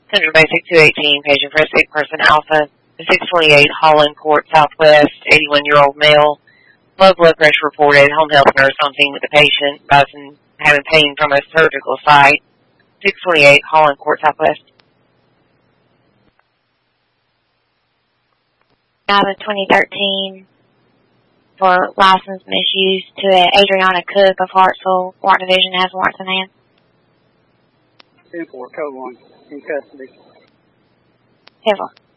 Central Basic 218, patient for a sick person, Alpha, 628, Holland Court, Southwest, 81-year-old male. Low blood pressure reported, home health nurse on scene with the patient, advising having pain from a surgical site, 628, Holland Court, Southwest. Out of 2013 for license misuse to Adriana Cook of Hartsville. Warrant Division has warrants in hand. 10-4, code 1, in custody. 10-4.